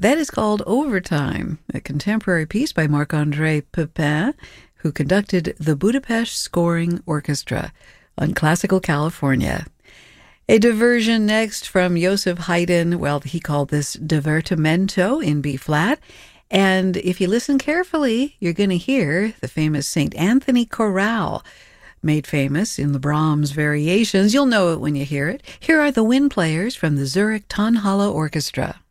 That is called Overtime, a contemporary piece by Marc-André Pepin, who conducted the Budapest Scoring Orchestra on Classical California. A diversion next from Joseph Haydn. Well, he called this Divertimento in B-flat. And if you listen carefully, you're going to hear the famous St. Anthony chorale, made famous in the Brahms variations. You'll know it when you hear it. Here are the wind players from the Zurich Tonhalle Orchestra.